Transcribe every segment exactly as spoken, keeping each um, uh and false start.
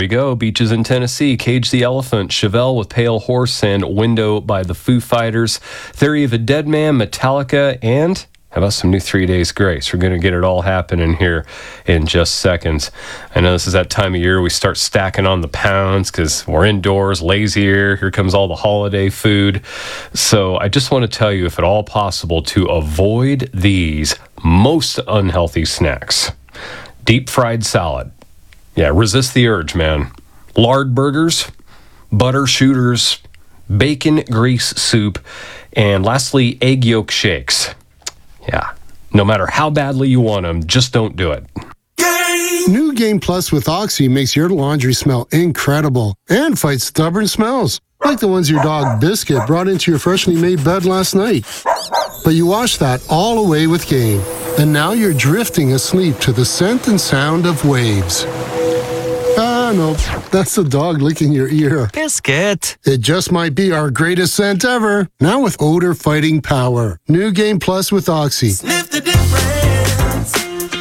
we go. Beaches in Tennessee, Cage the Elephant, Chevelle with Pale Horse, and Window by the Foo Fighters, Theory of a Dead Man, Metallica, and how about some new Three Days Grace? We're going to get it all happening here in just seconds. I know this is that time of year we start stacking on the pounds because we're indoors, lazier. Here comes all the holiday food. So I just want to tell you, if at all possible, to avoid these most unhealthy snacks. Deep fried salad. Yeah, resist the urge, man. Lard burgers, butter shooters, bacon grease soup, and lastly, egg yolk shakes. Yeah, no matter how badly you want them, just don't do it. New Game Plus with Oxy makes your laundry smell incredible and fights stubborn smells, like the ones your dog Biscuit brought into your freshly made bed last night. But you wash that all away with Game, and now you're drifting asleep to the scent and sound of waves. Ah, no, that's the dog licking your ear. Biscuit. It just might be our greatest scent ever. Now with odor-fighting power. New Game Plus with Oxy. Sniff the difference.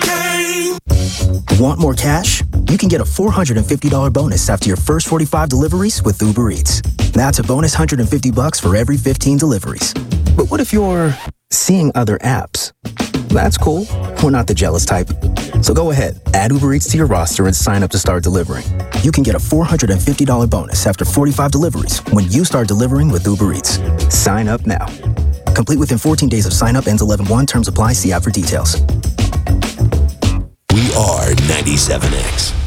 Game. Want more cash? You can get a four hundred fifty dollars bonus after your first forty-five deliveries with Uber Eats. That's a bonus one hundred fifty bucks for every fifteen deliveries. But what if you're seeing other apps? That's cool. We're not the jealous type. So go ahead, add Uber Eats to your roster and sign up to start delivering. You can get a four hundred fifty dollars bonus after forty-five deliveries when you start delivering with Uber Eats. Sign up now. Complete within fourteen days of sign up, ends eleven one. Terms apply. See app for details. We are ninety-seven X.